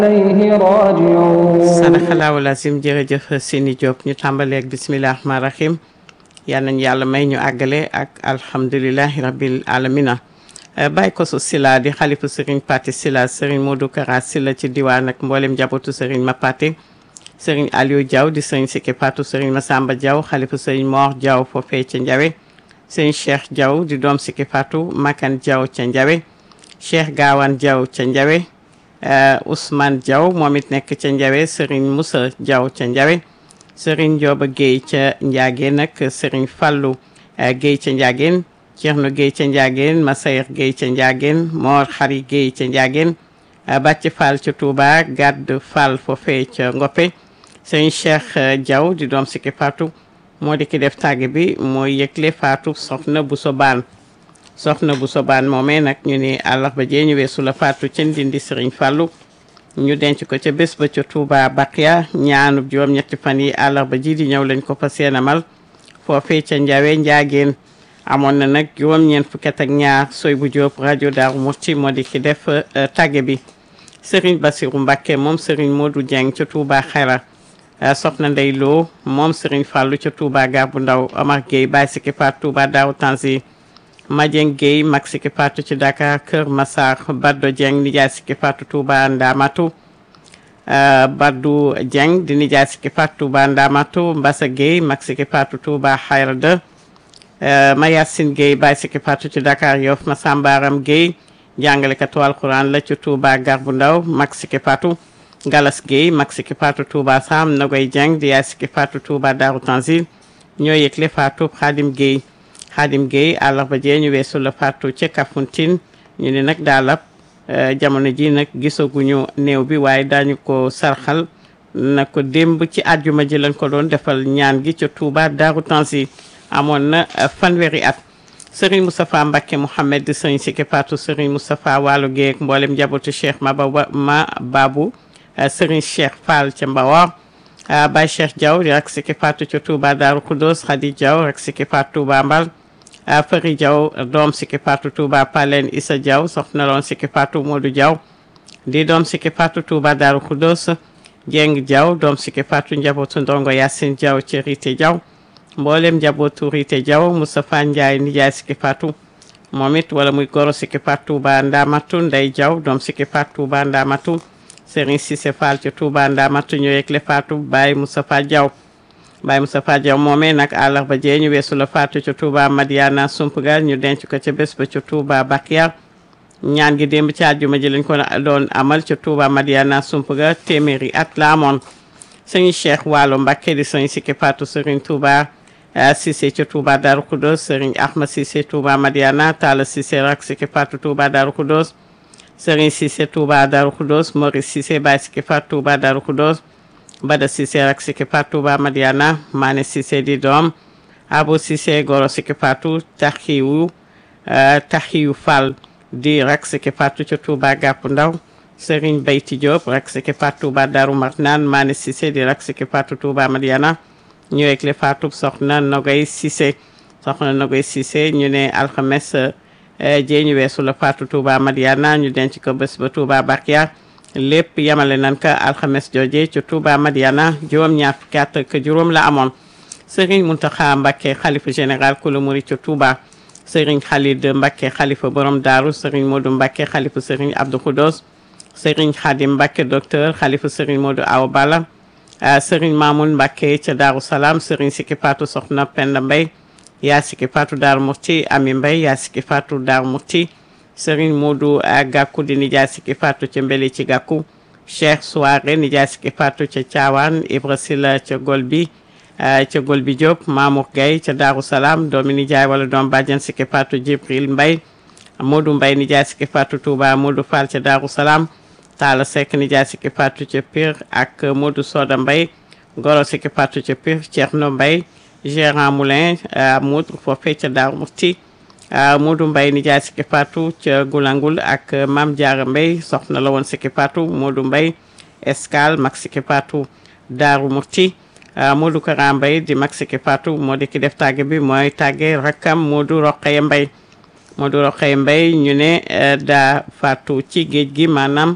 إليه راجعون sadaxalaahu lazim jërëjëf Sini Diop ñu tàmbaleeg bisimilah rahmaani rahim yal nañu yàlla may ñu àggale ak alhamdulilahi rabbil alamina bàyyi ko su sila di xalifu Serigne Pathé Sila Serigne Modou Kara Sila ci diwaan ak mboolem njabootu Serigne Mapaté Serigne Aliou Diaw di Serigne Sike Patou Serigne Massamba Diaw xalifu Serigne Mor Diaw foofee ca Njawe Serigne Cheikh Diaw di doom Sike Patou Makan Diaw ca Njawe Cheikh Gawane Diaw ca Njawe Ousmane Diaw moom it nekk ca Njawe Serigne Moussa Diaw ca Njawe Serigne Ndioba Guèye ca Ndiageen ak Serigne Fallou Guèye ca Ndiageen Thierno Guèye ca Ndiageen Massayer Guèye ca Ndiageen Mor Xari Guèye ca Ndiageen Bàcc Fall ca Touba Gadd Fall foofee ca Ngoppe Serigne Cheikh Diaw di doom Sike Fatou moo di ki def tàgge bi mooy yëgle Fatou soxna bu sobaan soxna bu sobaan moomee nag ñu ni àllarba jee ñu weesu la faatu ca Ndindi Serigne Fallou ñu denc ko ca bés ba ca Touba Bakia ñaanub juróom-ñetti fan yi àllarba ji di ñëw lañ ko fa seenamal foofee ca Njawe Njaageen amoon na nag juróom-ñeent fukki at ak ñaar soy bu Diop rajo Daaru Muxti moo di ki def tàgge bi Serigne Bassirou Mbacké moom Serigne Modou Dieng ca Touba Xayra soxna Ndey Lo moom Serigne Fallou ca Touba Garbu Ndaw Omar Gueye Baye Siki Fatou Touba Daaru Tanzi Madieng Gueye mag Siki Fatou ci Dakar Kër Massar Baddo Dieng nijaay Siki Fatou Touba Ndamatu Badou Dieng di nijaay Siki Fatou Touba Ndamatu Mbassa Gueye mag Siki Fatou Touba Xayra 2 Mayassine Gueye Baye Siki Fatou ci Dakar Yoff Massambaram Gueye jàngalekatu alquran la ci Touba Garbu Ndaw mag Siki Fatou Galas Gueye mag Siki Fatou Touba Sam Nagoy Dieng di yaay Siki Fatou Touba Darou Tanzil ñoo yëgle Fatou Khadim Gueye Khadim Gueye àllarba jee ñu weesu la faatu ca Kafountine ñu ne nag daalab jamono ji nag gisaguñu néew bi waaye daañu ko sarxal na ko démb ci àjjuma ji lañ ko doon defal ñaan gi ca Touba Darou Tanzil amoon na fanweeri at Serigne Moustapha Mbacké Mouhamed di Serigne Siki Fatou Serigne Moustapha Walu Gueye ak mboolem njabootu Cheikh Babou Serigne Cheikh Fall ca Mbawar Baye Cheikh Diaw di rak Siki Fatou ca Touba Darou Khoudoss Khady Diaw rak Siki Fatou Touba Mbal Fari Diaw doom Siki Fatou Touba Palen Issa Diaw soxna loon Siki Fatou Modou Diaw di doom Siki Fatou Touba Darou Khoudoss Dieng Diaw doom Siki Fatou njabootu Ndongo Yacine Diaw ci Rité Diaw mboolem njabootu Rité Diaw Moustapha Ndiaye nijaay Siki Fatou moom it wala muy goro Siki Fatou Touba Ndamatu Ndey Diaw doom Siki Fatou Touba Ndamatu Serigne Cissé Fall ci Touba Ndamatu ñoo yëgle Fatou Baye Moustapha Diaw Baye Moustapha Diaw moomee nag àllarba jee ñu weesu la faatu ci Touba Madiana Sumpga ñu denc ko ca bés ba ci Touba Bakia ñaan gi démb ci àjjuma ji lañ ko doon amal ci Touba Madiana Sumpga téeméeri at la amoon Serigne Cheikh Waalo Mbacké di Serigne Siki Fatou Serigne Touba Cissé ci Touba Darou Khoudoss Serigne Ahmad Cissé Touba Madiana Talla Cissé rak Siki Fatou Touba Darou Khoudoss Serigne Cissé Touba Darou Khoudoss Maurice Cissé Baye Siki Fatou Touba Darou Khoudoss Bada Cissé rak Siki Fatou Touba Madiana Mané Cissé di doom Abou Cissé goro Siki Fatou Taxiyu Fall di rak Siki Fatou ca Touba Gàppu Ndaw Serigne Beyti Diop rak Siki Fatou Touba Darou Marnane Mané Cissé di rak Siki Fatou Touba Madiana ñu yëgle Fatou soxna Nogoy Cissé ñu ne alxames jee ñu weesu la faatu Touba Madiana ñu denc ko bés ba Touba Bakia lépp yamale nan ka alxames jooje ci Touba Madiana juróom-ñaar fukki at ak juróom la amoon Serigne Mountakha Mbacké xalifa général kulu murid ci Touba Serigne Khalid Mbacké xalifa borom Daaru Serigne Modou Mbacké xalifa Serigne Abdou Khoudoss Serigne Khadim Mbacké docteur xalifa Serigne Modou Awa Balla Serigne Mamoun Mbacké ca Daaru Salaam Serigne Siki Fatou soxna Penda Mbaye yaa Siki Fatou Darou Mouhty Ami Mbaye yaa Siki Fatou Darou Mouhty Serigne Modou Gakou di nijaay Siki Fatou ca Mbeli ci Gakou Cheikh Souare nijaay Siki Fatou ca Thiawane Ibra Sila ca Golbi Diop Mamour Gaye ca Darou Salam doomi nijaay wala doom bàjjan Siki Fatou Djibril Mbaye Modou Mbaye nijaay Siki Fatou Touba Modou Fall ca Darou Salam Talla Seck nijaay Siki Fatou ca Pire ak Modou Soda Mbaye goro Siki Fatou ca Pire Thierno Mbaye Gérant Moulin Moudre foofee ca Darou Mouhty Modou Mbaye nijaay Siki Fatou ca Goulangul ak Mame Diarra Mbaye soxna la woon Siki Fatou Modou Mbaye Escale mag Siki Fatou Darou Mouhty Modou Kara Mbaye di mag Siki Fatou moo di ki def tàgge bi mooy tàgge rakkam Modou Rokhaya Mbaye ñu ne daa faatu ci géej gi maanaam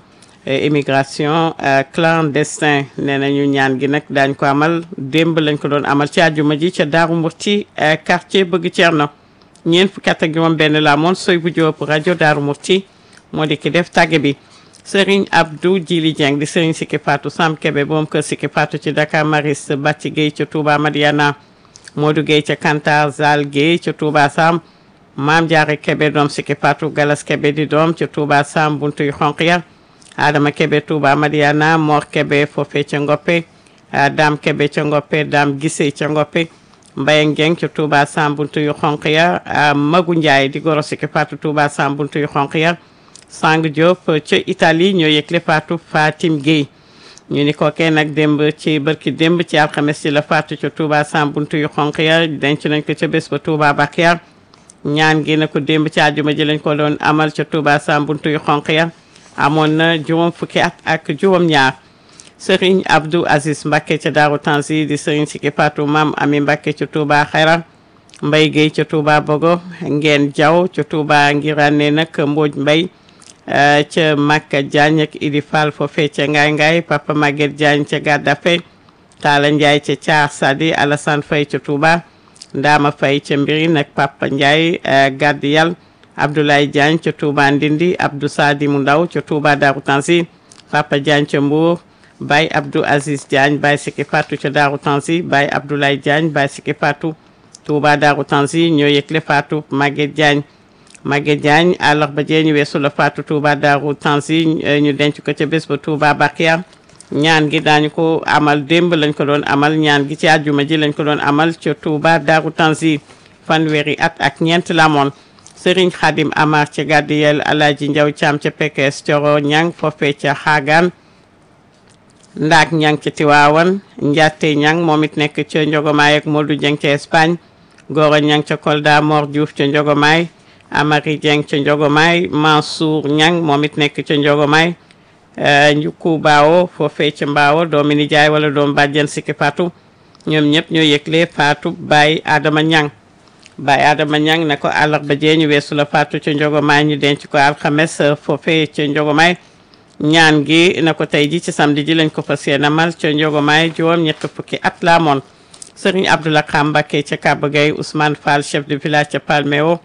immigration clandestin nee nañu ñaan gi nag daañ ko amal démb lañ ko doon amal ci àjjuma ji ca Daaru Murti quartier Bëgg Cerno ñeent fukki at ak juróom benn la moon soy bu Jóob rajo Daaru Murti moo di ki def tàgge bi Serigne Abdou Djili Dieng di Serigne Sikki Fatou Sam Kebe boom kër Sikki Fatou ci Dakar Maris Bàcci Gueye ca Touba Madiana Modou Gueye ca Kantar Zal Gueye ca Touba Sam Maam Jaare Kebe doom Sikki Fatou Galas Kebe di doom ca Touba Sam buntu yu xonq ya Adama Kebe Touba Madiana Mor Kebe foofe ca Ngoppe Dame Kebe ca Ngoppe Dame Gise ca Ngoppe Mbaye Ngeng ca Touba Sam buntu yu xonq ya Magu Ndiaye di goro Sikki Fatou Touba Sam buntu yu xonq ya Sang Diop ca Italie ñoo yëgle Fatou Fatim Gueye ñu ni kookee nag démb ci bërki démb ci alxames ci la Fatou ca Touba Sam buntu yu xonq ya denc nañ ko ca bés ba Touba Bakhia ñaan gi na ko démb ci àjjuma ji lañ ko doon amal ca Touba Sam buntu yu xonq ya amoon na juróom fukki at ak juróom ñaar Serigne Abdou Aziz Mbacké ca Daaru Tanzi di Serigne Sikki Fatou Mam Ami Mbacké ca Touba Xayra Mbaye Gueye ca Touba Bogo Ngeen Diaw ca Touba Ngirane nag Mbodj Mbaye ca Makka Diagne ak Idi Fall foofee ca Ngaay Ngaay Papa Maguette Diagne ca Gaddafe Talla Ndiaye ca Thiar Sadi Alassane Faye ca Touba Ndama Faye ca Mbiri nag Papa Ndiaye Gaddi Yal Abdoulaye Diagne ca Touba Ndindi Abdou Sadi mu ndaw ca Touba Darou Tanzi Papa Diagne ca Mbour Baye Abdou Aziz Diagne Baye Sikki Fatou ca Darou Tanzi Baye Abdoulaye Diagne Baye Sikki Fatou Touba Darou Tanzi ñoo yëgle Fatou Maguette Diagne àllarba jee ñu weesu la Fatou Touba Darou Tanzi ñu denc ko ca bés ba Touba Bakhia ñaan gi daañu ko amal démb lañ ko doon amal ñaan gi ci àjjuma ji lañ ko doon amal ca Touba Darou Tanzi fanweeri at ak ñeent la moon Serigne Khadim Amar ca Gadiyel Alaaji Njaw Caam ca Pekes Coro Ñang foofee ca Xaagaan Ndaak Ñang ca Tiwaawan Njaate Ñang moom it nekk ca Njogomaay ak Modou Dieng ca Espagne Goro Ñang ca Kolda Mor Diouf ca Njogomaay Amari Dieng ca Njogomaay Mansour Ñang moom it nekk ca Njogomaay Njukku Baawo foofee ca Mbaawo doomi nijaay wala doom bàjjen Sikki Fatou ñoom ñëpp ñoo yëgle Fatou Baye Adama Ñang Baye Adama Ñang ne ko àllarba jee ñu weesu la Fatou ca Njogomaay ñu denc ko alxames foofee ca Njogomaay ñaan gi na ko tey ji ci samedi ji lañ ko fas yéene amal ca Njogomaay juróom ñett fukki at la moon Serigne Abdoulaye Xam Mbacké ca Kaba Gueye Ousmane Fall chef de village ca Palmeo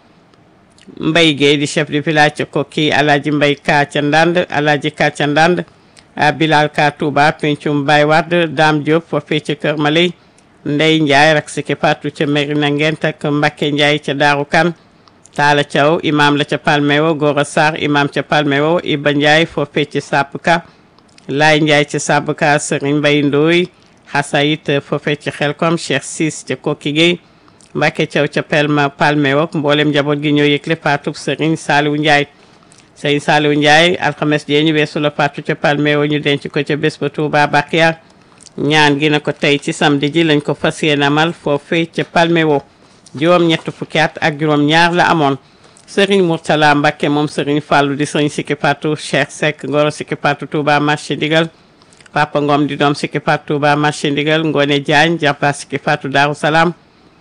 Mbaye Gueye di chef de village ca Kokki Alaaji Mbaye Ka ca Ndand Alaaji Ka ca Ndand Bilal Ka Touba Pencum Baye Wade Dame Diop foofee ca Kër Maley Ndey Ndiaye rak Sikki Fatou ca Merina Ngent ak Mbacké Ndiaye ca Daaru Kan Talla Thiaw imam la ca Palmeo Gora Sarr imam ca Palmeo Iba Ndiaye foofee ca Sapka Laay Ndiaye ca Sapka Serigne Mbaye Ndoy Xasayit foofee ca Xelkom Cheikh Sis ca Kokki Gueye Mbacké Thiaw ca Palmeo mboolem njaboot gi ñoo yëgle Fatou Serigne Saliou Ndiaye Serigne Saliou Ndiaye alxames jee ñu weesu la Fatou ca Palmeo ñu denc ko ca bés ba Touba Bakhia ñaan gi na ko tey ci samedi ji lañ ko fas yéene amal foofee ca Palmeo juróom ñett fukki at ak juróom ñaar la amoon Serigne Mourtala Mbacké moom Serigne Fallou di Serigne Sikki Fatou Cheikh Seck Ngoro Sikki Fatou Touba marché Ndigal Papa Ngom di doom Sikki Fatou Touba marché Ndigal Ngone Diagne Jàppa Sikki Fatou Darou Salam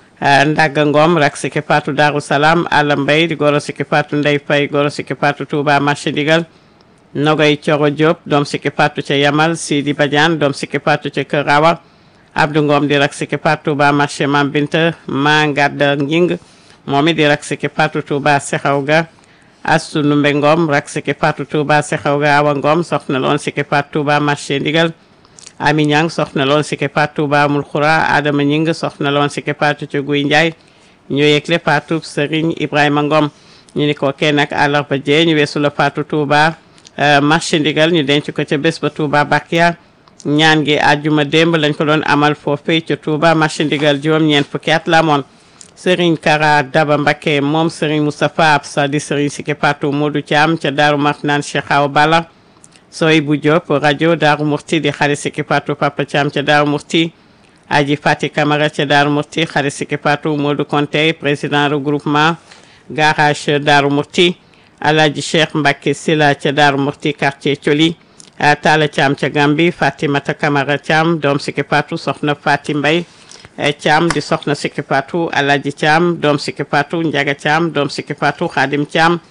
Ndaga Ngom rak Sikki Fatou Darou Salam Alla Mbaye di goro Sikki Fatou Ndey Faye goro Sikki Fatou Touba marché Ndigal Nogay Coro Diop doom Sikki Fatou ca Yamal Sidi Badiane doom Sikki Fatou ca Kër Rawa Abdou Ngom di rak Sikki Fatou Touba marché Mam Binta Ma Ngadda Nging moom it di rak Sikki Fatou Touba Sexaw ga Astu Numbe Ngom rak Sikki Fatou Touba Sexaw ga Awa Ngom soxna loon Sikki Fatou Touba marché Ndigal Ami Ñang soxna loon Sikki Fatou Touba Mul Xura Adama Ñing soxna loon Sikki Fatou ca Guy Ndiaye ñoo yëgle Fatou Serigne Ibrahima Ngom ñu ni ko kenn ak àllarba jee ñu weesu la Fatou Touba marché Ndigal ñu denc ko ca bés ba Touba Bakhia ñaan gi àjjuma démb lañ ko doon amal foofee ca Touba marché Ndigal juróom ñeent fukki at la moon Serigne Kara Daba Mbacké moom Serigne Moustapha Absa di Serigne Sikki Fatou Modou Thiam ca Daaru Marnaan Cheikh Awa Balla Soy bu Diop rajo Daaru Murti di xarit Sikki Fatou Papa Thiam ca Daaru Murti Aji Fati Camara ca Daaru Murti xarit Sikki Fatou Modou Konté président regroupement garage Daaru Murti Alaaji Cheikh Mbacké Sila ca Daaru Murti quartier Thioli Talla Thiam ca Gambi Fatimata Camara Thiam doom Sikki Fatou soxna Fati Mbaye Thiam di soxna Sikki Fatou Alaaji Thiam doom Sikki Fatou Njaga Thiam doom Sikki Fatou Khadim Thiam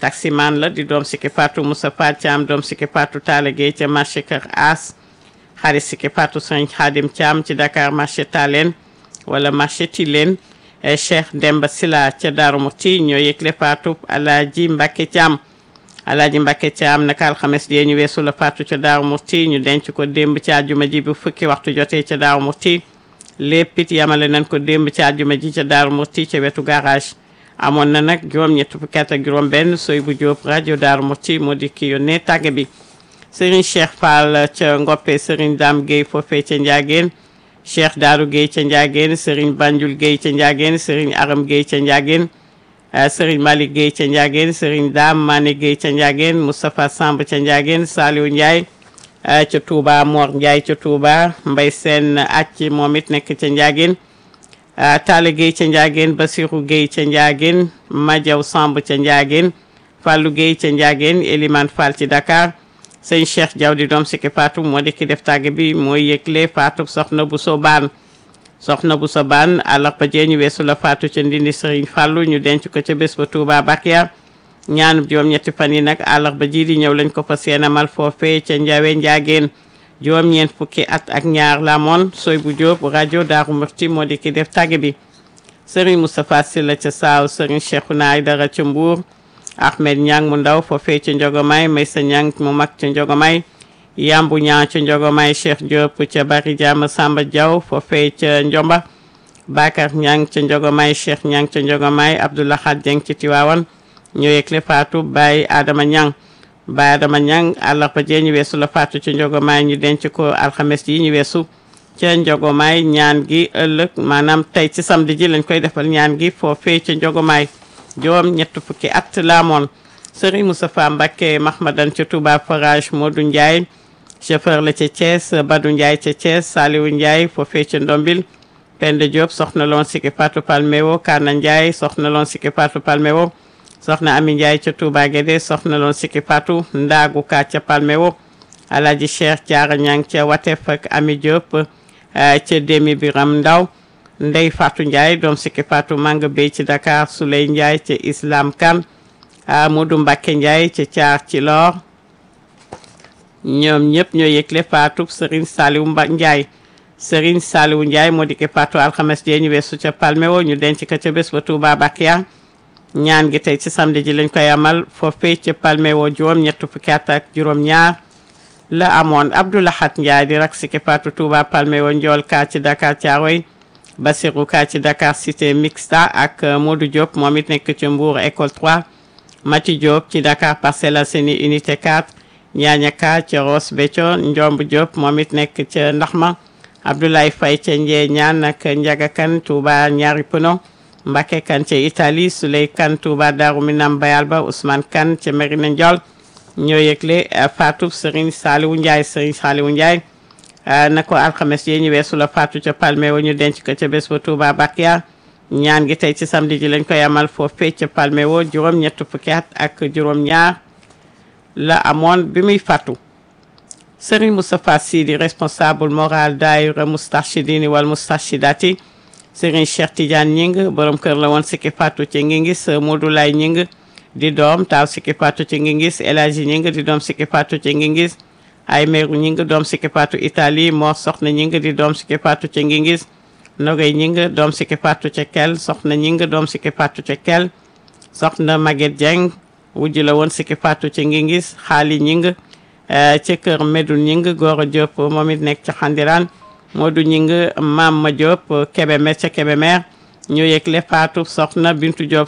taximan la di doom Siki Fatou Moustapha Thiam doom Siki Fatou Talla Gueye ca marché Kër As xarit Siki Fatou Sëriñ Khadim Thiam ci Dakar marché Talen wala marché Tilène Cheikh Demba Sila ca Darou Mouhty ñoo yëgle Fatou Alaaji Mbacke Thiam Alaaji Mbacke Thiam naka alxames di ñu weesu la Fatou ca Darou Mouhty ñu denc ko démb ci àjjuma ji bu fukki waxtu jotee ca Darou Mouhty lépp it yamale nañ ko démb ci àjjuma ji ca Darou Mouhty ca wetu garage amoon na nag juróom-ñett fukki at ak juróom-benn sooy bu Jóob rajo Darou Mouhty moo di ki yónnee tàgge bi Serigne Cheikh Fall ca Ngoppe Serigne Dame Gueye foofee ca Ndiageen Cheikh Darou Gueye ca Ndiageen Serigne Banjul Gueye ca Ndiageen Serigne Aram Gueye ca Ndiageen Serigne Malick Gueye ca Ndiageen Serigne Dame Mané Gueye ca Ndiageen Moustapha Samb ca Ndiageen Saliou Ndiaye ca Touba Mor Ndiaye ca Touba Mbaye Sène acc moom it nekk ca Ndiageen Talla Gueye ca Ndiageen Basirou Gueye ca Ndiageen Madiaw Samb ca Ndiageen Fallou Gueye ca Ndiageen Elimane Fall ci Dakar sëñ Cheikh Diaw di doom Siki Fatou moo di ki def tàgge bi mooy yëgle Fatou soxna bu Sobaan àllarba jee ñu weesu la Fatou ca Ndindi Sëriñ Fallou ñu denc ko ca bés ba Touba Bakia ñaanub juróom-ñetti fan yi nag àllarba ji di ñëw lañ ko fa seenamal foofee ca Njawe Ndiageen juróom-ñeent fukki at ak ñaar la moon sooy bu Jóob rajo Darou Mouhty moo di ki def tàgge bi Sëriñ Moustapha Sylla ca Saaw Sëriñ Cheikhouna Aïdara ca Mbour Ahmed Niang mu ndaw foofee ca Njogomay Maysa Niang mu mag ca Njogomay Yambu Niang ca Njogomay Cheikh Diop ca Bari Jama Samba Diaw foofee ca Njomba Bakar Niang ca Njogomay Cheikh Niang ca Njogomay Abdoulahad Dieng ci Tiwaawan ñoo yëgle Fatou Baye Adama Niang àllarba jee ñu weesu la Fatou ca Njogomay ñu denc ko alxames yi ñu weesu ca Njogomay ñaan gi ëllëg maanaam tey ci samedi ji lañ koy defal ñaan gi foofee ca Njogomay juróom ñett fukki at laamoon Serigne Moustapha Mbacké Mahmadan ca Touba Forage Modou Ndiaye chauffeur la ca Thiès Badou Ndiaye ca Thiès Saliou Ndiaye foofee ca Ndombil Penda Diop soxna loon Siki Fatou Palmewo Kana Ndiaye soxna loon Siki Fatou Palmewo soxna Ami Ndiaye ca Touba Guédé soxna loon Siki Fatou Ndaagu Ka ca Palmewo Alaaji Cheikh Diarra Niang ca Watef ak Ami Diop ca Demi Biram Ndaw Ndey Fatou Ndiaye doom Siki Fatou Manga Bey ci Dakar Souley Ndiaye ca Islam Kan Modou Mbacké Ndiaye ca Thiar ci Lor ñoom ñëpp ñoo yëgle Fatou Serigne Saliou Ndiaye Serigne Saliou Ndiaye moo di ki Fatou alxames jee ñu weesu ca Palmewo ñu denc ko ca bés ba Touba Bakia ñaan gi tey ci samedi ji lañ koy amal foofee ca Palmewo juróom ñett fukki at ak juróom ñaar la amoon Abdoulahat Ndiaye di rak Siki Fatou Touba Palmewo Ndiol Ka ci Dakar Thiaroye Bassirou Ka ci Dakar Cité Mixta ak Modou Diop moom it nekk ci Mbour école 3 Mati Diop ci Dakar Parcelles Assainies unité 4 Ñaaña Ka ci Ross Béthio Ndiomb Diop moom it nekk ca Ndaxma Abdoulaye Faye ca Njee Ñaan ak Njaga Kan Touba ñaari Pono Mbacké Kan ca Italie Souley Kan Touba Darou Minam Bayal Ba Ousmane Kan ca Merina Ndiol ñoo yëgle Fatou Serigne Saliou Ndiaye na ko alxames yi ñu weesu la Fatou ca Palmewo ñu denc ko ca bés ba Touba Bakia ñaan gi tey ci samedi ji lañ koy amal foofee ca Palmewo juróom ñett fukki at ak juróom ñaar la amoon bi muy fàttu Serigne Moustapha Sidi responsable moral daayira Moustarchidine wal Moustarchidati Serigne Cheikh Tidiane Ñing borom kër la woon Siki Fatou ci Ngingis Modou Lay Ñing di doom taaw Siki Fatou ci Ngingis El Hadji Ñing di doom Siki Fatou ci Ngingis ay meeru Ñing doom Siki Fatou Italie Mor Soxna Ñing di doom Siki Fatou ci Ngingis Nogay Ñing doom Siki Fatou ca Kel Soxna Ñing doom Siki Fatou ca Kel Soxna Maguette Dieng wujj la woon Siki Fatou ci Ngingis Xaali Ñing ca kër Medoune Ñing Goro Diop moom it nekk ca Xandiraan Modou Ñing Mama Diop Kébémer ca Kébémer ñoo yëgle Fatou Soxna Bintu Diop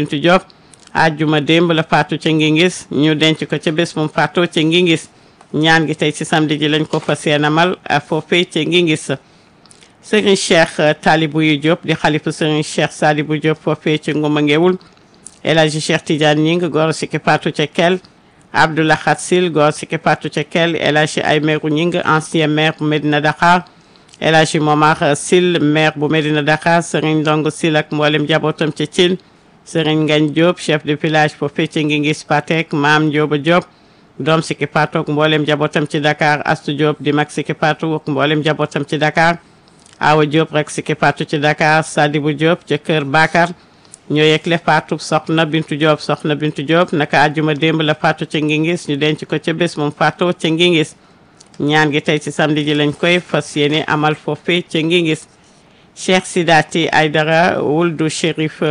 ajjuma démb la Fatou ca Ngingis ñu denc ko ca bés moom Fatou ca Ngingis ñaan gi tey ci samedi ji lañ ko fa seenamal foofee ca Ngingis Serigne Cheikh Talibou yu Diop di xalifu Serigne Cheikh Sadibou Diop foofee ca Nguma Ngewul El Hadji Cheikh Tidiane Ñing góor Siki Fatou ca Kel Abdoulaye Khatsil góor Siki Fatou ca Kel El Hadji Aymerou Ñing ancien maire bu Medina Dakar El Hadji Momar Sil maire bu Medina Dakar Serigne Ndongo Sil ak mboolem njabootam ca Thine Serigne Ngagne Diop chef de village foofee ca Ngingis Patek Maam Ndioba Diop doom Siki Fatou ak mboolem njabootam ci Dakar Astou Diop di mag Siki Fatou ak mboolem njabootam ci Dakar Awa Diop rek Siki Fatou ci Dakar Sadibou Diop ca Kër Bakar ñoo yëgle faatu soxna Bintu Diop soxna Bintu Diop naka àjjuma démb la faatu ca Ngingis ñu denc ko ca bés moom faatu ca Ngingis ñaan gi tey ci samedi ji lañ koy fas yéene amal foofe ca Ngingis Cheikh Sidati Aydara wuldu Chérif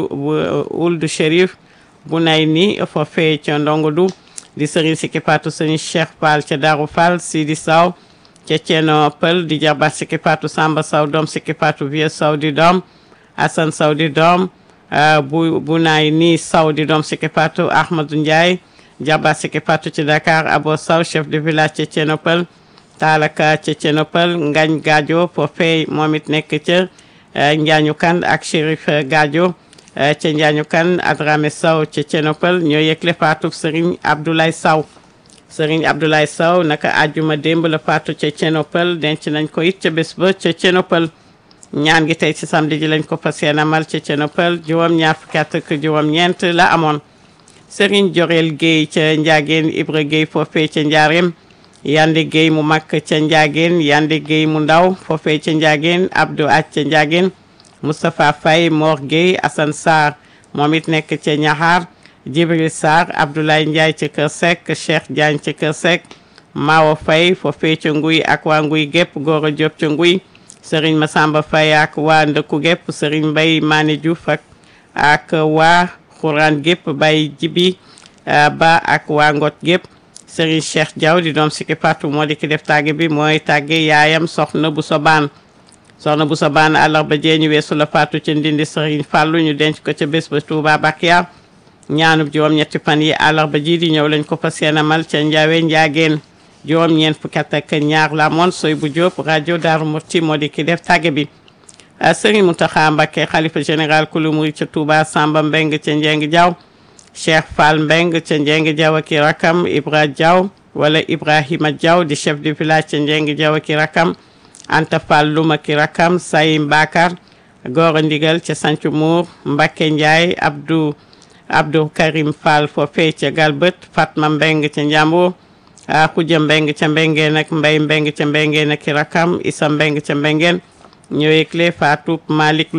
wuldu Chérif bu nay ni foofe ca Ndongodu di sëriñ Sikki Fatou sëriñ Cheikh Fall ca Darou Fall Sidi Saw ca Ceeno Pël di jarbaat Sikki Fatou Samba Saw doom Sikki Fatou Vieux Saw di doom Assane Saw di doom bu nay ni Saw di doom Sikki Fatou Ahmadou Ndiaye jarbaat Sikki Fatou ci Dakar Abo Saw chef de village ca Ceeno Pël Taalaka ca Ceeno Pël Ngañ Gadio foofee moom it nekk ca Njaañu Kan ak Chérif Gadio ca Njaañu Kan Adrame Saw ca Ceeno Pël ñoo yëgle faatu Serigne Abdoulaye Saw Serigne Abdoulaye Saw naka àjjuma démb la faatu ca Ceeno Pël denc nañ ko it ca bés ba ca Ceeno Pël ñaan gi tey ci samedi ji lañ ko fas yéene amal ca Ceeno Pël juróom-ñaar fukki at ak juróom-ñeent la amoon Serigne Jorel Guèye ca Njaageen Ibra Guèye foofee ca Njaareem Yande Guèye mu mag ca Njaageen Yande Guèye mu ndaw foofee ca Njaageen Abdou Aj ca Njaageen Moustapha Faye Mor Guèye Assane Sarr moom it nekk ca Ñaxaar Jibril Sarr Abdoulaye Ndiaye ca Kër Seck Cheikh Diagne ca Kër Seck Mawo Faye foofee ca Nguy ak waa Nguy gépp Gora Diop ca Nguy Serigne Massamba Faye ak waa Ndëkku gépp Serigne Mbaye Mané Diouf ak waa Xuraan gépp Baye Jibi Ba ak waa Ngot gépp Serigne Cheikh Diaw di doom Sikki Fatou moo di ki def tàgge bi mooy tàgge yaayam soxna bu sobaan soxna bu sobaan àllarba jee ñu weesu la faatu ca Ndindi Serigne Fallou ñu denc ko ca bés ba Touba Bakia ñaanub juróom-ñetti fan yi àllarba ji di ñëw lañ ko fas yéene amal ca Njaawe Njaageen juróom-ñeent fukki at ak ñaar la moon soy bu Diop rajo Darou Mouhty moo di ki def tàgge bi Serigne Mountakha Mbacké xalifa général kulu murid ca Touba Samba Mbeng ca Njeng Diaw Cheikh Fall Mbeng ca Njeng Diaw ak i rakam Ibra Diaw wala Ibrahima Diaw di chef de village ca Njeng Diaw ak i rakam Anta Fall Lum ak i rakam Sayim Bakar Gora Ndigal ca Sancu Mour Mbacké Ndiaye Abdou Karim Fall foofee ca Galbët Fatma Mbeng ca Njambur Xuja Mbeng ca Mbengeen ak Mbay Mbeng ca Mbengeen ak i rakam Isa Mbeng ca Mbengeen ñoo yëgle faatu Malick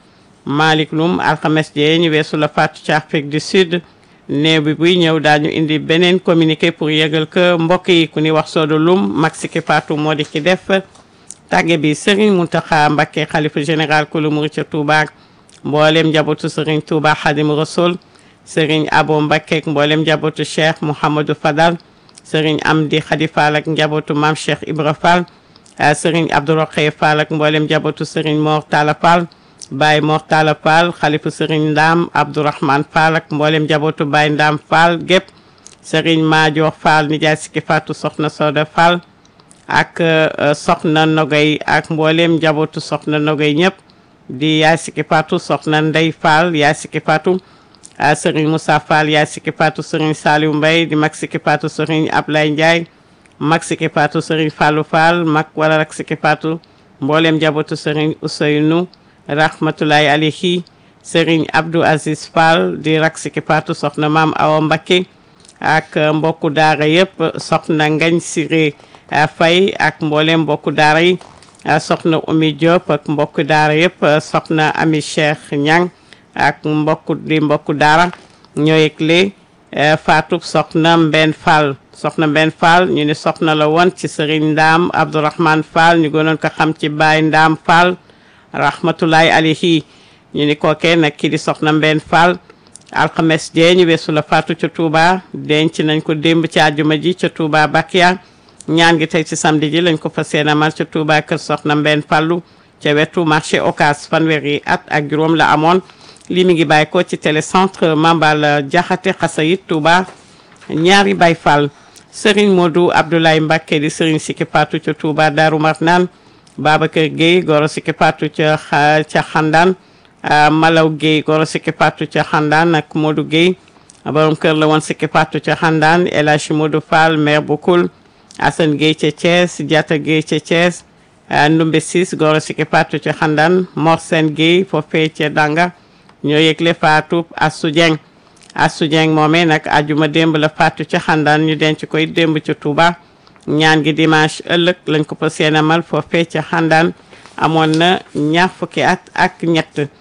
Loum alxames jee ñu weesu la faatu ci Afrique du Sud néew bi buy ñëw daañu indi beneen communiqué pour yëgal ko mbokk yi ku ni wax Soodo Loum mag Sikki Fatou moo di ki def tàgge bi Serigne Mountakha Mbacké xalifa général kulu murid ca Touba mboolem njabootu Serigne Touba Khadim Rasoul Serigne Abo Mbacké ak mboolem njabootu Cheikh Mouhamadou Fadal Serigne Amdi Khady Fall ak njabootu Mame Cheikh Ibra Fall Serigne Abdourokhe Fall ak mboolem njabootu Serigne Mor Talla Fall Baye Mor Talla Fall xalifu Serigne Ndam Abdourahmane Fall ak mboolem njabootu Baye Ndam Fall gépp Serigne Madior Fall nijaay Sikki Fatou soxna Soda Fall ak soxna Nogay ak mboolem njabootu soxna Nogay ñëpp di yaay Sikki Fatou soxna Ndey Fall yaay Sikki Fatou Serigne Moussa Fall yaay Sikki Fatou Serigne Saliou Mbaye di mag Sikki Fatou Serigne Ablaye Ndiaye mag Sikki Fatou Serigne Fallou Fall mag wala rak Sikki Fatou mboolem njabootu Serigne Ousseynou rahmatulahi alayhi Serigne Abdou Aziz Fall di rak Sikki Fatou soxna Maam Awa Mbacké ak mbokku daara yëpp soxna Ngañ Siré Faye ak mboolem mbokku daara yi soxna Oumy Diop ak mbokku daara yëpp soxna Ami Cheikh Ñang ak mbokku daara ñoo yëgle faatu soxna Mbenn Fall ñu ne soxna la woon ci Serigne Ndam Abdourahmane Fall ñu gënoon ko xam ci Baye Ndam Fall rahmatulahi alayhi ñu ni kookee nag kii di soxna Mbenn Fall alxames jee ñu weesu la faatu ca Touba denc nañ ko démb ci àjjuma ji ca Touba Bakia ñaan gi tey ci samedi ji lañ ko fas yéene amal ca Touba kër soxna Mbenn Fallu ca wetu marché Ocass fanweeri at ak juróom la amoon lii mi ngi bàyyi ko ci télécentre Mambal Jaxate Xasayit Touba ñaari Baye Fall Serigne Modou Abdoulaye Mbacké di Serigne Sikki Fatou ca Touba Darou Marnane Babacar Gueye goro Sikki Fatou ca Xandaan Malaw Gueye goro Sikki Fatou ca Xandaan ak Modou Gueye borom kër la woon Sikki Fatou ca Xandaan El Hadji Modou Fall maire bu Koul Assane Gueye ca Thiès Diatta Gueye ca Thiès Ndumbe Sis goro Sikki Fatou ca Xandaan Mor Sène Gueye foofee ca Danga ñoo yëgle faatu Assou Dieng moomee nag ajuma démb la faatu ca Xandaan ñu denc koy démb ca Touba ñaan gi dimanche ëllëg lañ ko fa seenamal foofee ca Xandaan amoon na ñaar fukki at ak ñett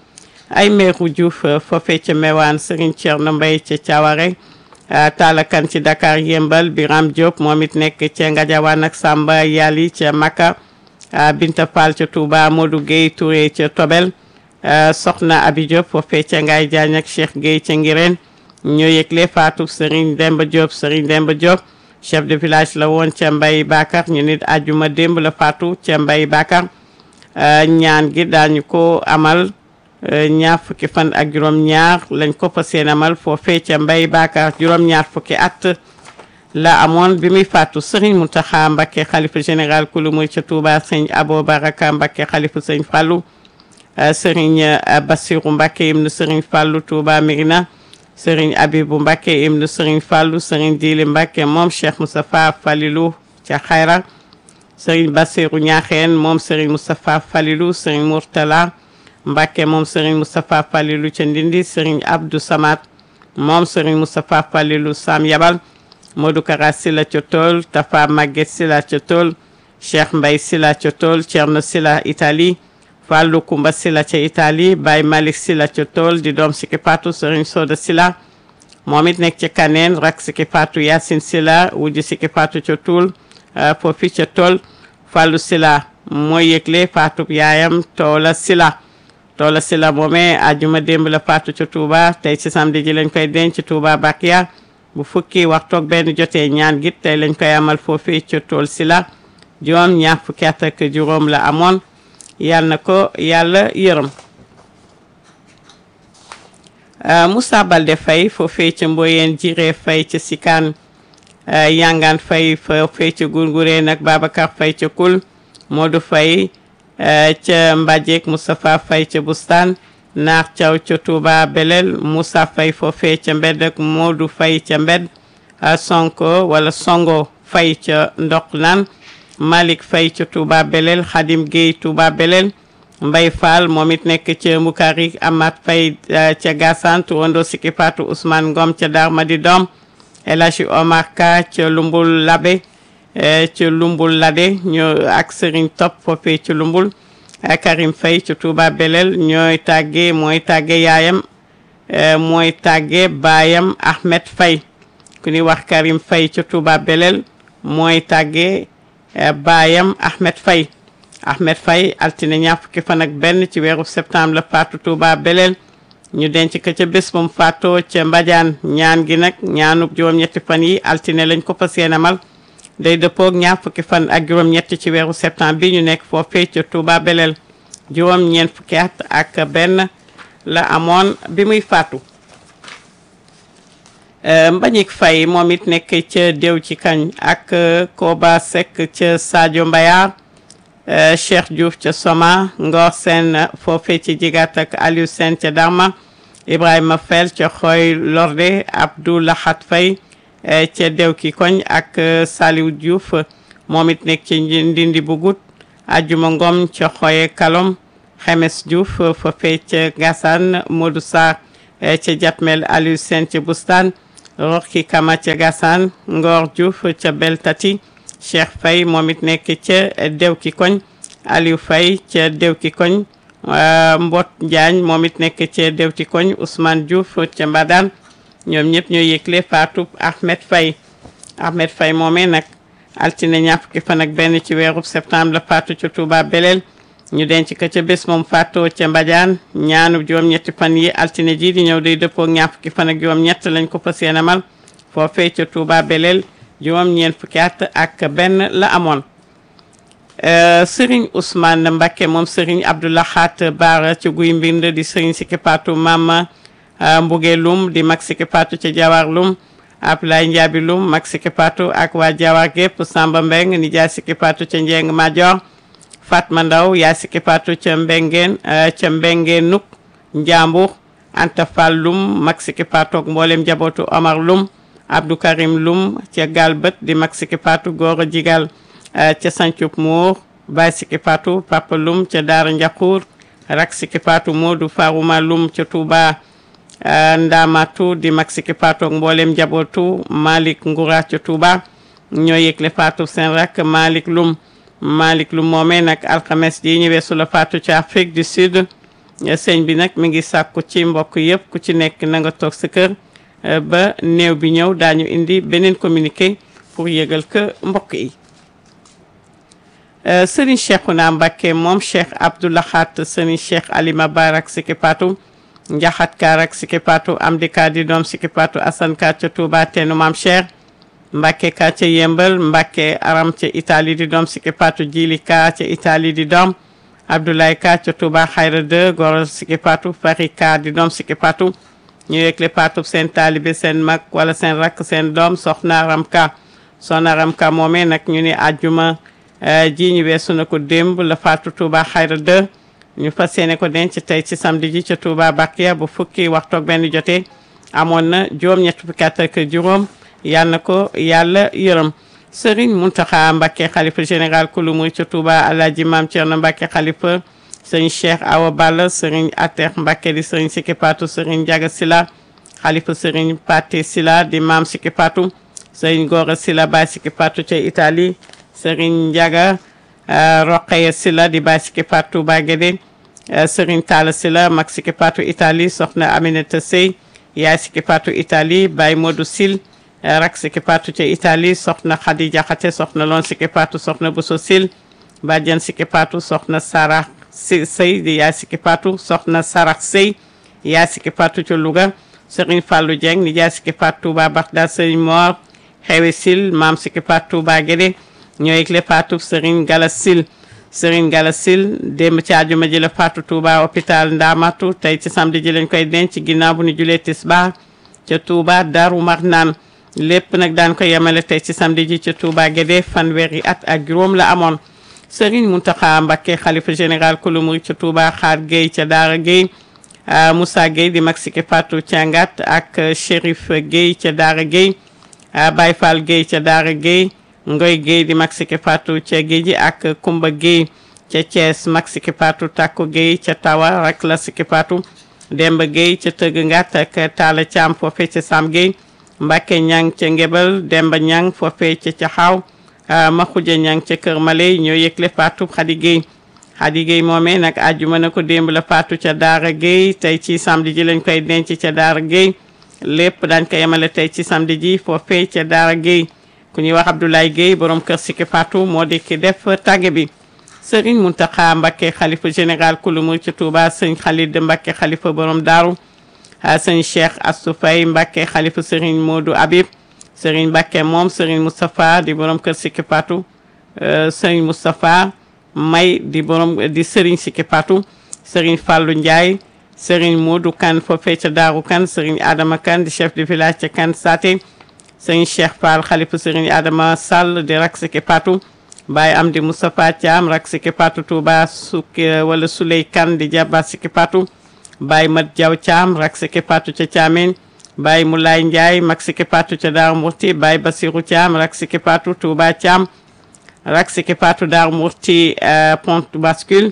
ay meeru Diouf foofee ca Mewane Serigne Thierno Mbaye ca Thiaware Talakan ci Dakar Yembal Biram Diop moom it nekk ca Ngadiawane ak Samba Yali ca Makka Binta Fall ca Touba Modou Gueye Touré ca Tobel Soxna Abi Diop foofee ca Ngaye Diagne ak Cheikh Gueye ca Ngirène ñoo yëgle faatu Serigne Demba Diop chef de village la woon ca Mbaye Bakar ñu nit ajuma démb la faatu ca Mbaye Bakar ñaan gi daañu ko amal ñaar fukki fan ak juróom-ñaar lañ ko fas yéene amal foofee ca Mbaye Bakar juróom-ñaar fukki at la amoon bi muy faatu Serigne Mountakha Mbacké xalifa général kulu muy ca Touba Serigne Abo Baraka Mbacké xalifa Serigne Fallou Serigne Bassirou Mbacké ibnu Serigne Fallou Touba Mirina Serigne Abibou Mbacké ibnu Serigne Fallou Serigne Dili Mbacké moom Cheikh Moustapha Falilou ca Xayra Serigne Bassirou Ñaaxeen moom Serigne Moustapha Falilou Serigne Mourtala Mbacké moom Serigne Moustapha Falilou ca Ndindi Serigne Abdou Samad moom Serigne Moustapha Falilou Sam Yabal Modou Kara Sila ca Tool Tafa Maguette Sila ca Tool Cheikh Mbaye Sila ca Tool Thierno Sila Italie Fallou Kumba Sila ca Italie Baye Malick Sila ca Tool di doom Siki Fatou Serigne Soda Sila moom it nekk ca Kaneen rak Siki Fatou Yacine Sila wujji Siki Fatou ca Tool foofi ca Tool Fallou Sila mooy yëgle Fatou yaayam Toola Sila moomee ajuma démb la faatu ca Touba tey ci samedi ji lañ koy denc Touba Bakia bu fukki waxtu ak benn jotee ñaan gi tey lañ koy amal foofii ca Tool Sila juróom ñaar fukki at ak juróom la amoon yal na ko yàlla yërëm Moussa Balde Faye foofee ca Mboyeen Jiré Faye ca Sikaan Yangaan Faye foofee ca Gurguree nag Babacar Faye ca Kul Modou Faye ca Mbadjek Moustapha Faye ca Bustaan Naar Thiaw ca Touba Belel Moussa Faye foofee ca Mbed ak Modou Faye ca Mbed Sonko wala Songo Faye ca Ndoknaan Malick Faye ca Touba Belel Khadim Gueye Touba Belel Mbaye Fall moom it nekk ca Mbukari Amat Faye ca Gassane Turondo Siki Fatou Ousmane Ngom ca Darmadi Dom El Hadji Omar Ka ca Lumbul Labe ci Lumbul Lade ñoo ak Serigne Top foofee ci Lumbul Karim Faye ci Touba Belel mooy tàgge yaayam mooy tàgge baayam Ahmed Faye ku ni wax Karim Faye ci Touba Belel mooy tàgge baayam Ahmed Faye altine ñaar fukki fan ak benn ci weeru septembre la faatu Touba Belel ñu denc ko ca bés moom faatoo ca Mbadiane ñaan gi nag ñaanub juróom-ñetti fan yi altine lañ ko fas yéene amal day dëppoog ñaar fukki fan ak juróom-ñett ci weeru septembre bi ñu nekk foofee ca Touba Belel juróom-ñeent fukki at ak benn la amoon bi muy faatu Mbagnick Faye moom it nekk ca Dew ci Kañ ak Koba Seck ca Sadio Mbayar Cheikh Diouf ca Soma Ngor Sène foofee ci Jigat ak Aliou Sène ca Darma Ibrahima Fel ca Xoy Lorde Abdou Lahat Faye ca Dew ki Koñ ak Saliou Diouf moom it nekk ci Ndindi Bugut Ajuma Ngom ca Xoye Kalom Xemes Diouf foofee ca Gassane Modou Sarr ca Jatmel Aliou Sène ca Bustaan Roki Kama ca Gassane Ngor Diouf ca Beltati Cheikh Faye moom it nekk ca Dew ki Koñ Aliou Faye ca Dew ki Koñ Mbot Diagne moom it nekk ca Dew ki Koñ Ousmane Diouf ca Mbadane ñoom ñëpp ñoo yëgle faatu Ahmed Faye moomee nag altine ñaar fukki fan ak benn ci weeru septembre la faatu ca Touba Belel ñu denc ko ca bés moom faatoo ca Mbadiane ñaanu juróom-ñetti fan yi altine ji di ñëw day dëppoo ñaar fukki fan ak juróom-ñett lañ ko fas yéene amal foofee ca Touba Belel juróom-ñeent fukki at ak benn la amoon Serigne Ousmane Mbacké moom Serigne Abdoulahat Bara ci Guy Mbind di Serigne Siki Fatou Mama Mbuge Lum di mag Siki Fatou ca Jawar Lum Ablaye Ndiabi Lum mag Siki Fatou ak waa Jawar gépp Samba Mbeng ni jaay Siki Fatou ca Njeng Major Fatma Ndaw yaa Siki Fatou ca Mbengeen Nuk Njambur Anta Fall Lum mag Siki Fatou ak mboolem njabootu Omar Lum Abdou Karim Lum ca Galbët di mag Siki Fatou Goro Jigal ca Sancub Mour Baye Siki Fatou Papa Lum ca Daara Njaxuur rak Siki Fatou Modou Farouma Lum ca Touba Ndamatu di mag Siki Fatou ak mboolem njabootu Malick Ngoura ca Touba ñoo yëgle Fatou seen rak Malick Lum moomee nag alxames ji ñu weesu la faatu ca Afrique du Sud sëñ bi nag mi ngi sàkku ci mbokk yëpp ku ci nekk na nga toog sa kër ba néew bi ñëw daañu indi beneen communiqué pour yëgal ko mbokk yi. Serigne Cheikhouna Mbacké moom Cheikh Abdou Lahat Serigne Cheikh Alima Barak Siki Patou Njaxat Karak Siki Patou Amdi Ka di doom Siki Patou Assane Ka ca Touba teenu Maam Cheikh Mbacké Ka ca Yembal Mbacké Aram ca Italie di doom Siki Patou Jili Ka ca Italie di doom Abdoulaye Ka ca Touba Xayra 2 Goro Siki Patou Fari Ka di doom Siki Patou ñu yëgle Patou seen taalibe seen mag wala seen rakk seen doom Soxna Aram Ka Soxna Aram Ka moomee nag ñu ne àjjuma ji ñu weesu na ko démb la faatu Touba Xayra 2 ñu fas yéene ko denc tey ci samedi ji ca Touba Bakiya bu fukki waxtu ak benn jotee amoon na juróom-ñett fukki at ak juróom yal na ko yàlla yërëm. Serigne Mountakha Mbacké xalifa général kulu murid ca Touba Alaaji Maam Cerno Mbacké xalifa Serigne Cheikh Awa Balla Serigne Atex Mbacké di Serigne Siki Patou Serigne Ndiaga Sila xalifa Serigne Paté Sila di Maam Siki Patou Serigne Gora Sila Baay Siki Patou ca Italie Serigne Ndiaga Roqaya Sila di Baay Siki Patou Touba Guédé Serigne Talla Sila mag Siki Patou Italie Soxna Aminata Sey yaay Siki Patou Italie Baay Modou Sil rak Siki Patou ca Italie Soxna Khady Diakhaté Soxna Loon Siki Patou Soxna Bousso Sil Badiane Siki Patou Soxna Sara Sey di yaay Siki Patou Soxna Sarax Sey yaay Siki Patou ca Louga Serigne Fallou Dieng ni yaay Siki Patou Touba Bagdad Serigne Mor Xewe Sil maam Siki Patou Touba Guédé ñoo yëgle Fatou Serigne Gala Sil Serigne Gala Sil démb ci àjjuma ji la Fatou Touba hôpital Ndamatu tey ci samedi ji lañ koy denc ginnaaw bu ñu julee tisbaar ca Touba Darou Marnaan lépp nag daan ko yemale tey ci samedi ji ca Touba Guédé fanweeri at ak juróom la amoon. Serigne Mountakha Mbacké xalifa général kulu murid ca Touba Xaar Gueye ca Daara Gueye Moussa Gueye di mag Siki Patou Thiangat ak Chérif Gueye ca Daara Gueye Baye Fall Gueye ca Daara Gueye Ngoy Gueye di mag Siki Patou ca Guéji ak Kumba Gueye ca Thiès mag Siki Patou Takko Gueye ca Tawa rak la Siki Patou Demba Gueye ca Tëgg Ngat ak Talla Thiam foofe ca Sam Gueye Mbacké Ñang ca Ngebel Demba Ñang foofe ca Caxaaw Maxuja Ñang ca Kër Maley ñoo yëgle Fatou Khady Gueye Khady Gueye moomee nag àjjuma na ko démb la Fatou ca Daara Gueye tey ci samedi ji lañ koy denc ca Daara Gueye lépp dañ ko yemale tey ci samedi ji foofe ca Daara Gueye ku ñuy wax Abdoulaye Gueye borom kër Siki Patou moo di ki def tàgge bi. Serigne Mountakha Mbacké xalifa général kulu murid ca Touba sëñ Khalid Mbacké xalifa borom Daaru sëñ Cheikh Astou Faye Mbacké xalifa Serigne Modou Habib Serigne Mbacké moom Serigne Moustapha di borom kër Siki Patou Serigne Moustapha May di borom di Serigne Siki Patou Serigne Fallou Ndiaye Serigne Modou Kane foofee ca Daaru Kane Serigne Adama Kane di chef de village ca Kane Saté Serigne Cheikh Fall xalifa Serigne Adama Sall di rak Siki Patou Baye Amdi Moustapha Thiam rak Siki Patou Touba Sukki wala Souley Kane di jaba Siki Patou Baye Mat Diaw Thiam rak Siki Patou ca Thiamène Baye Moulay Ndiaye mag Siki Patou ca Darou Mourti Baye Bassirou Thiam rak Siki Patou Touba Thiam rak Siki Patou Darou Mourti Pont Bascule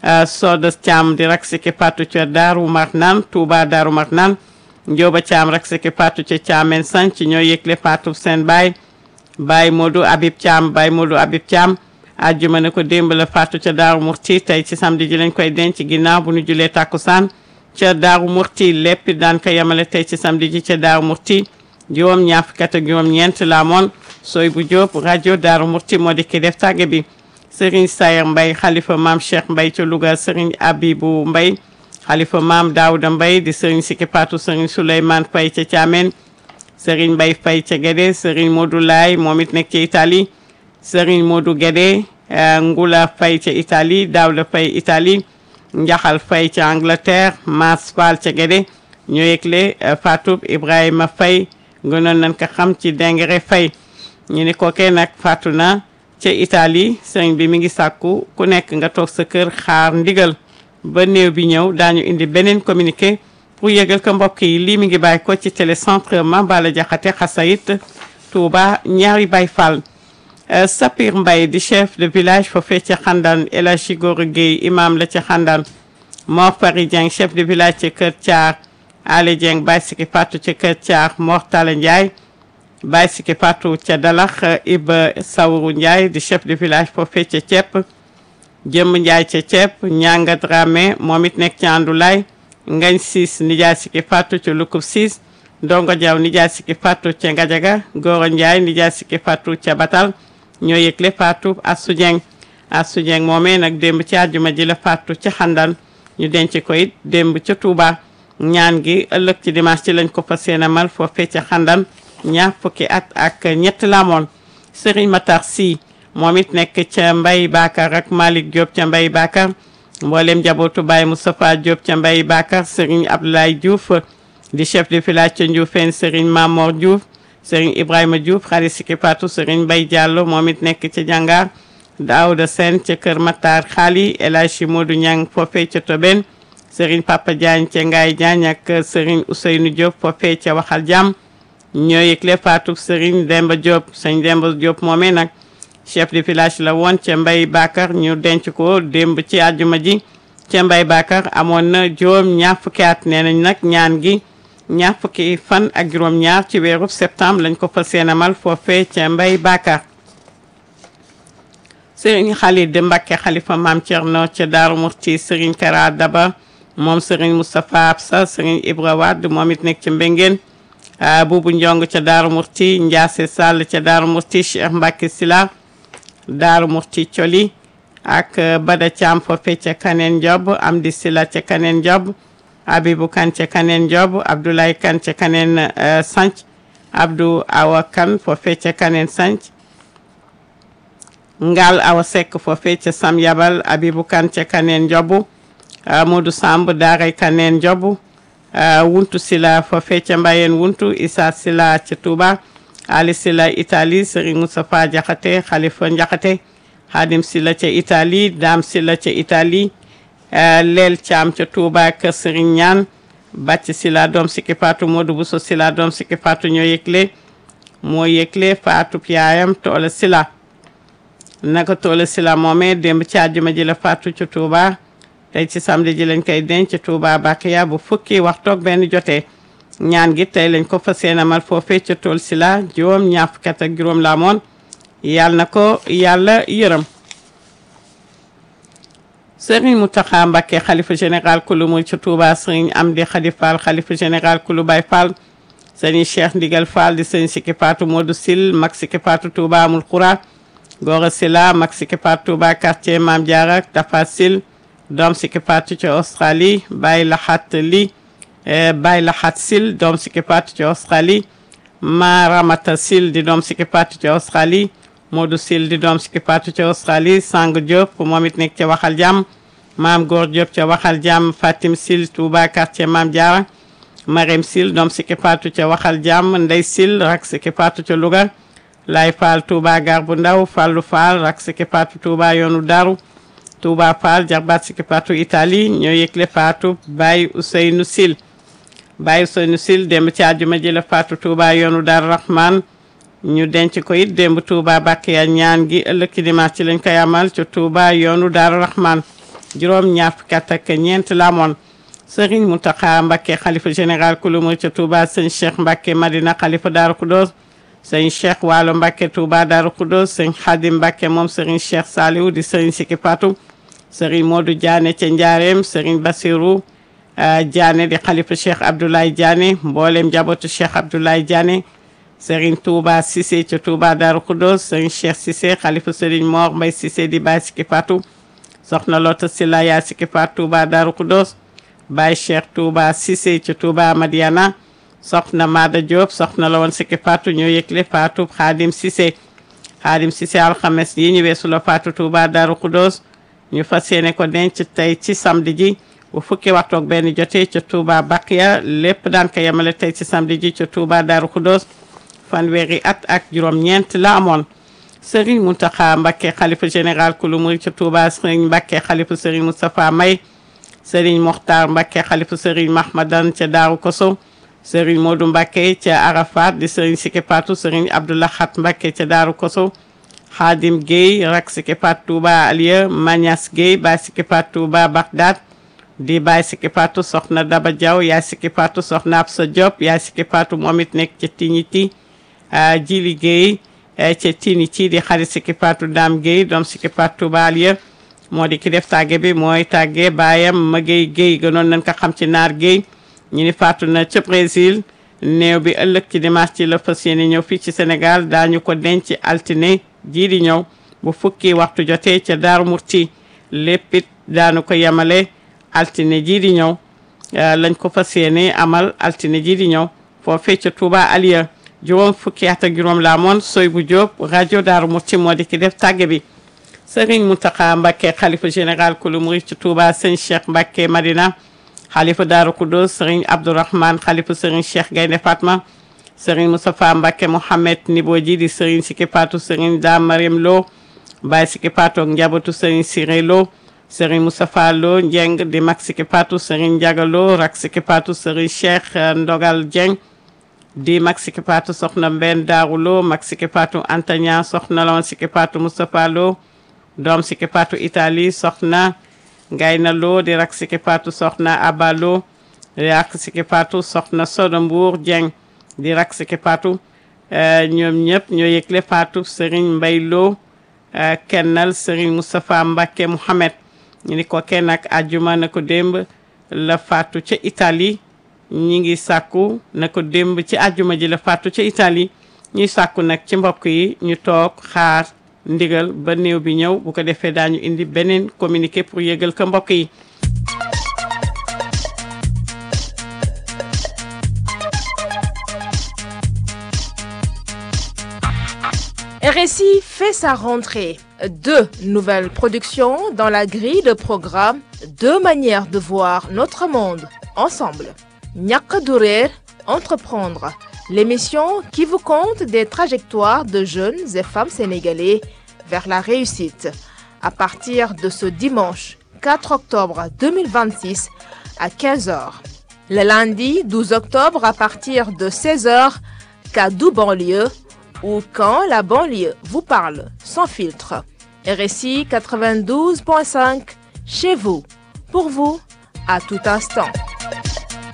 Soda Thiam di rak Siki Patou ca Darou Marnane Touba Darou Marnane Njóoba Thiam rak Siki Patou ca Thiamène Sanc ñoo yëgle Fatou seen Baye Modou Habib Thiam Baye Modou Habib Thiam àjjuma na ko démb la Fatou ca Darou Mourti tey ci samedi ji lañ koy denc ginnaaw bu ñu julee takkusaan ca Darou Mourti lépp daan ko yemale tey ci samedi ji ca Darou Mourti juróom ñaar fukki at ak juróom-ñeent la amoon sooy bu Diop rajo Darou Mourti moo di ki def tàgge bi. Serigne Sayer Mbaye xalifa maam Cheikh Mbaye ca Louga Serigne Abibou Mbaye xalifa maam Daouda Mbaye di Serigne Siki Patou Serigne Souleymane Faye ca Thiamène Serigne Mbaye Faye ca Guédé Serigne Modou Laye moom it nekk ca Italie Serigne Modou Guédé Ngula Faye ca Italie Daouda Faye Italie Njaxal Faye ca Angleterre Mass Fall ca Guédé ñoo yëgle Fatou Ibrahima Faye gënoon nañ ko xam ci Dengere Faye ñu ni kookee nag faatu na ca Italie sëriñ bi mi ngi sàkku ku nekk nga toog sa kër xaar ndigal ba néew bi ñëw daañu indi beneen communiqué pour yëgal ko mbokk yi lii mi ngi bàyyi ko ci télécentre Mambala Jaxate Xasayit Touba ñaari Baye Fall Sapir Mbaye di chef de village foofee ca Xandan El Hadji Gora Gueye imam la ca Xandan Mor Fari Dieng chef de village ca Kër Thiar Ale Dieng Baye Siki Patou ca Kër Thiar Mor Talla Ndiaye Baye Siki Patou ca Dalax Iba Sawru Ndiaye di chef de village foofee ca Cepp Jëmb Njaay ca ceeb Ñanga Dramé moom it nekk ci Àndulaay Ngañ Siis nijaay Sikki Fatou ca Lukub Siis Ndongo Jaw nijaay Sikki Fatou ca Ngajaga Goro Njaay nijaay Sikki Fatou ca Batal ñoo yëgle Fatou Assou Dieng Assou Dieng moomee nag démb ci àjjuma ji la Fatou ca Xandan ñu denc ko it démb ca Touba ñaan gi ëllëg ci dimanche ci lañ ko fas yéene amal foofee ca Xandan ñaar fukki at ak ñett la amoon Serigne Matar Sy moom it nekk ca Mbay Bakar ak Malick Diop ca Mbay Bakar mboolem njabootu Baye Moustapha Diop ca Mbay Bakar Serigne Abdoulaye Diouf di chef de village ca Ndioufène Serigne Mamor Diouf Serigne Ibrahima Diouf xarit Sikki Fatou Serigne Mbay Diallo moom it nekk ca Jàngaar Daouda Sène ca Kër Matar Xaali El Hadji Modou Niang foofee ca Tobène Serigne Papa Diagne ca Ngaye Diagne ak Serigne Ousseynou Diop foofee ca Waxal Jàmm ñoo yëgle Fatou Serigne Demba Diop Serigne Demba Diop moomee nag chef de village la woon ca Mbay Bakar ñu denc ko démb ci àjjuma ji ca Mbay Bakar amoon na juróom ñaar fukki at nee nañ nag ñaan gi ñaar fukki fan ak juróom ñaar ci weeru septembre lañ ko fas yéene amal foofee ca Mbay Bakar Serigne Khalid Mbacké xalifa Maam Thierno ca Daaru Murti Serigne Kara Daba moom Serigne Moustapha Absa Serigne Ibra Wade moom it nekk ca Mbengeen Buubu Njong ca Daaru Murti Ndiasse Sall ca Daaru Murti Cheikh Mbacké Sila Daaru Murti Coli ak Bada Thiam foofee ca Kaneen Job Amdi Sila ca Kaneen Job Abibou Kan ca Kaneen Job Abdoulaye Kan ca Kaneen Sanc Abdou Awa Kan foofee ca Kaneen Sanc Ngal Awa Seck foofee ca Sam Yabal Abibou Kan ca Kaneen Job Modou Samb Daaray Kaneen Job Wuntu Sila foofee ca Mbayeen Wuntu Issa Sila ca Touba Ali Sila Italie Serigne Moustapha Diakhaté Khalifa Diakhaté Khadim Sila ca Italie Dame Sila ca Italie Leel Thiam ca Touba ak Serigne Ñaan Bàcc Sila doom Sikki Fatou Modou Bousso Sila doom Sikki Fatou moo yëgle Fatou yaayam Toola Sila naka Toola Sila moomee démb ci àjjuma ji la Fatou ca Touba tey ci samedi ji lañ koy denc Touba Bakiya bu fukki waxtu ak benn jotee ñaan gi tey lañ ko fas yéene amal foofee ca Tool Sila juróom ñaar fukki at ak juróom la amoon yàlla na ko yàlla yërëm Serigne Mountakha Mbacké xalifa général kulu murid ca Touba Serigne Amdi Khady Fall xalifa général kulu Baye Fall Serigne Cheikh Ndigal Fall di Serigne Sikki Fatou Modou Sil mag Sikki Fatou Touba Amul Khoura Gora Sila mag Sikki Fatou Touba quartier Mame Diarra Tafa Sil doom Sikki Fatou ca Australie Baye Lahat Sil doom Sikki Fatou ca Australie Maramata Sil di doom Sikki Fatou ca Australie Modou Sil di doom Sikki Fatou ca Australie Sang Diop moom it nekk ca Waxal Jàmm Maam Góor Diop ca Waxal Jàmm Fatim Sil Touba quartier Mame Diarra Marème Sil doom Sikki Fatou ca Waxal Jàmm Ndey Sil rak Sikki Fatou ca Louga Lay Fall Touba Gar bu Ndaw Fallu Fall rak Sikki Fatou Touba yoonu Daru Touba Fall jarbaat Sikki Fatou Italie ñoo yëgle Fatou Baye Ousseynou Sil démb ci àjjuma ji la Fatou Touba yoonu Dar Rahman ñu denc ko it démb Touba Bakiya ñaan gi ëllëg ci dimanche ci lañ koy amal ci Touba yoonu Dar Rahman juróom ñaar fukki at ak ñeent la amoon Serigne Mountakha Mbacké xalifa général kulu murid ca Touba sëñ Cheikh Mbacké Madina xalifa Darou Khoudoss sëñ Cheikh Waalo Mbacké Touba Darou Khoudoss sëñ Khadim Mbacké moom Serigne Cheikh Saliou di Serigne Sikki Fatou Serigne Modou Diané ca Njaareem Serigne Bassirou Diané di xalifa Cheikh Abdoulaye Diané mboolem njabootu Cheikh Abdoulaye Diané Serigne Touba Cissé ca Touba Darou Khoudoss Serigne Cheikh Cissé xalifa Serigne Mor Mbaye Cissé di Baye Sikki Fatou soxna Lota Sila yaa Sikki Fatou Touba Darou Khoudoss Baye Cheikh Touba Cissé ca Touba Madiana soxna Mada Diop soxna la woon Sikki Fatou ñoo yëgle Fatou Khadim Cissé alxames yi ñu weesu la Fatou Touba Darou Khoudoss ñu fas yéene ko denc tey ci samedi ji bu fukki waxtu ak benn jotee ca Touba Bakiya lépp daan ko yemale tey ci samedi ji ca Touba Darou Khoudoss fanweeri at ak juróom-ñeent la amoon Serigne Mountakha Mbacké xalifa général kulu murid ca Touba Serigne Mbacké xalifa Serigne Moustapha May Serigne Mokhtar Mbacké xalifa Serigne Mahmadan ca Daaru Koso Serigne Modou Mbacké ca Arafat di Serigne Sikki Fatou Serigne Abdoulahat Mbacké ca Daaru Koso Khadim Gueye rak Sikki Fatou Touba Aliya Magnas Gueye Baye Sikki Fatou Touba Bagdad di Baye Sikki Fatou soxna Daba Diaw yaay Sikki Fatou soxna Absa Diop yaay Sikki Fatou moom it nekk ca Tiniti Jili Gueye ca Tiniti di xarit Sikki Fatou Dame Gueye doom Sikki Fatou Touba Aliya moo di ki def tàgge bi mooy tàgge baayam Magey Guèye gënoon nañ ko xam ci Naar Guèye ñu ni faatu na ca Brésil néew bi ëllëg ci dimanche ci la fas yéene ñëw fii ci Sénégal daañu ko denc altine jii di ñëw bu fukki waxtu jotee ca Daaru Murti léppit daanu ko yemale altine jii di ñëw lañ ko fas yéene amal altine jii di ñëw foofee ca Touba Aliya juróom fukki at ak juróom la amoon Soybu Diop rajo Daaru Murti moo di ki def tàgge bi Serigne Mountakha Mbacké xalifa général kulu murid ci Touba sëñ Cheikh Mbacké Madina xalifa Daaru Kudos Serigne Abdourahmane xalifa Serigne Cheikh Gaynde Fatma Serigne Moustapha Mbacké Mohamed Nibo ji di Serigne Siki Patou Serigne Dame Mariam Lo Baye Siki Patou ak njabootu Serigne Siré Lo Serigne Moustapha Lo Njeng di mag Siki Patou Serigne Ndiaga Lo rak Siki Patou Serigne Cheikh Ndogal Dieng di mag Siki Patou soxna Mbenn Daaru Lo mag Siki Patou Antagna soxna Lon Siki Patou Moustapha Lo doom Siki Patou Italie soxna Ngayna Lo di rak Siki Patou soxna Aba Lo di rak Siki Patou soxna Soda Mbour Dieng di rak Siki Patou ñoom ñëpp ñoo yëgle Patou Serigne Mbaye Lo kennal Serigne Moustapha Mbacké Mohamed ñu ni ko kenn ak àjjuma na ko démb la faatu ca Italie ñi ngi sàkku na ko démb ci àjjuma ji la faatu ca Italie ñuy sàkku nag ci mbokk yi ñu toog xaar ndigal ba néew bi ñëw bu ko defee daañu indi beneen communiqué pour yëgal ko mbokk yi. RSI fait sa rentrée. 2 nouvelles productions dans la grille de programme, 2 manières de voir notre monde ensemble. Ñàkk du réer, entreprendre, l'émission qui vous conte des trajectoires de jeunes et femmes sénégalais vers la réussite. À partir de ce dimanche 4 octobre 2026 à 15h. Le lundi 12 octobre à partir de 16h, Kaddu banlieue, ou quand la banlieue vous parle sans filtre. RSI 92.5, chez vous, pour vous, à tout instant.